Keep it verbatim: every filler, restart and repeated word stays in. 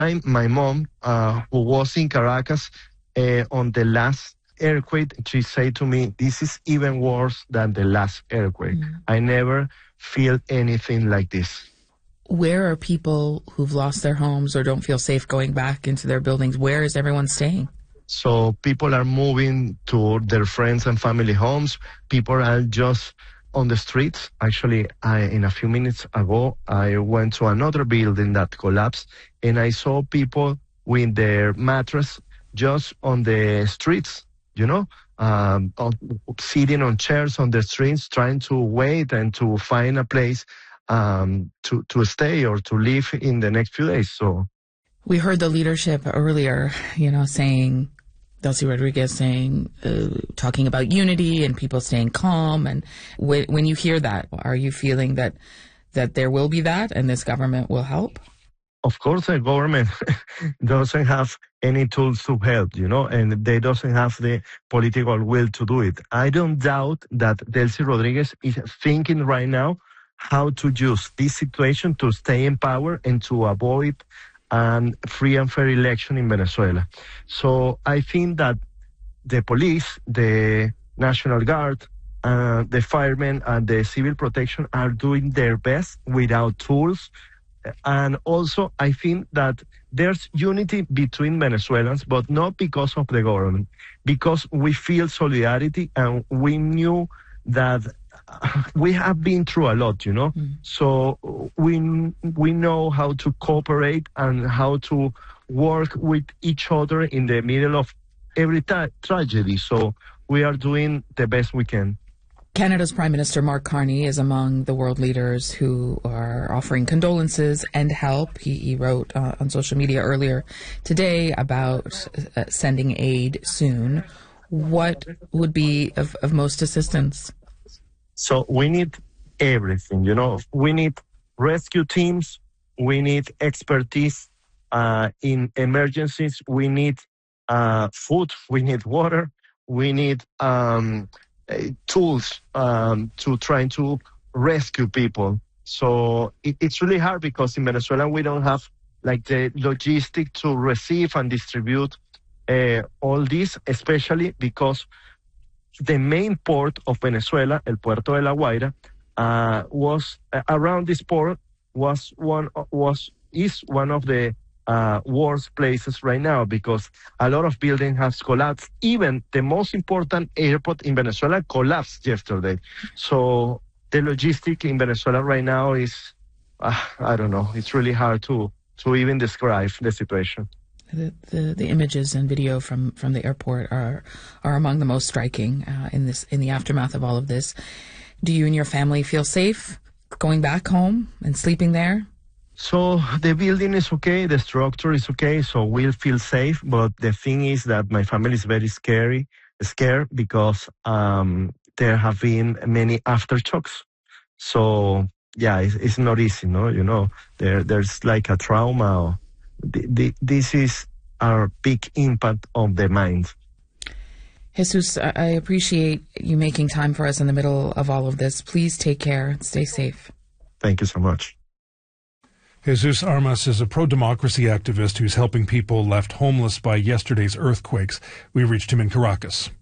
time, my mom, uh, who was in Caracas uh, on the last earthquake, she said to me, this is even worse than the last earthquake. Mm. I never feel anything like this. Where are people who've lost their homes or don't feel safe going back into their buildings? Where is everyone staying? So people are moving to their friends and family homes. People are just on the streets. Actually, I, in a few minutes ago, I went to another building that collapsed, and I saw people with their mattress just on the streets, you know, um, on, sitting on chairs on the streets, trying to wait and to find a place um, to, to stay or to live in the next few days. So we heard the leadership earlier, you know, saying, Delcy Rodriguez saying, uh, talking about unity and people staying calm. And w- when you hear that, are you feeling that that there will be that and this government will help? Of course, the government doesn't have any tools to help, you know, and they doesn't have the political will to do it. I don't doubt that Delcy Rodriguez is thinking right now how to use this situation to stay in power and to avoid and free and fair election in Venezuela. So I think that the police, the National Guard, uh, the firemen, and the civil protection are doing their best without tools. And also, I think that there's unity between Venezuelans, but not because of the government, because we feel solidarity and we knew that we have been through a lot, you know, mm. so we we know how to cooperate and how to work with each other in the middle of every tra- tragedy. So we are doing the best we can. Canada's Prime Minister Mark Carney is among the world leaders who are offering condolences and help. He, he wrote uh, on social media earlier today about uh, sending aid soon. What would be of, of most assistance? So we need everything, you know. We need rescue teams. We need expertise uh, in emergencies. We need uh, food. We need water. We need um, uh, tools um, to try to rescue people. So it, it's really hard because in Venezuela we don't have like the logistic to receive and distribute uh, all this, especially because the main port of Venezuela, El Puerto de La Guaira, uh, was uh, around this port was one was is one of the uh, worst places right now because a lot of buildings have collapsed. Even the most important airport in Venezuela collapsed yesterday. So the logistic in Venezuela right now is, uh, I don't know, it's really hard to to even describe the situation. The, the the images and video from, from the airport are are among the most striking uh, in this in the aftermath of all of this. Do you and your family feel safe going back home and sleeping there? So the building is okay, the structure is okay, so we'll feel safe. But the thing is that my family is very scary, scared because um, there have been many aftershocks. So yeah, it's, it's not easy, no, you know. There there's like a trauma. Or, The, the, this is our big impact on the mind. Jesus, I appreciate you making time for us in the middle of all of this. Please take care and stay safe. Thank you so much. Jesus Armas is a pro-democracy activist who's helping people left homeless by yesterday's earthquakes. We reached him in Caracas.